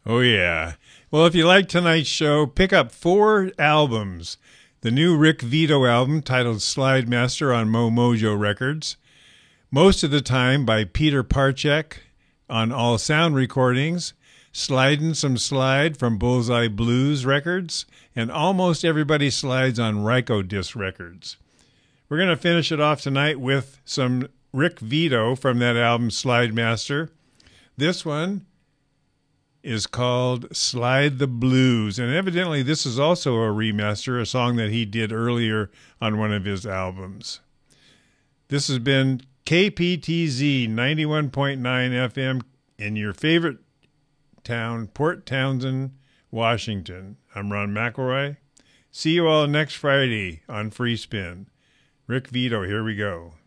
Oh, yeah. Well, if you like tonight's show, pick up 4 albums. The new Rick Vito album titled Slide Master on Mo Mojo Records. Most of the Time by Peter Parchek on All Sound Recordings. Slidin' Some Slide from Bullseye Blues Records. And Almost Everybody Slides on Rykodisc Records. We're going to finish it off tonight with some Rick Vito from that album Slide Master. This one is called Slide the Blues, and evidently this is also a remaster, a song that he did earlier on one of his albums. This has been KPTZ 91.9 FM in your favorite town, Port Townsend, Washington. I'm Ron McElroy. See you all next Friday on Free Spin. Rick Vito, here we go.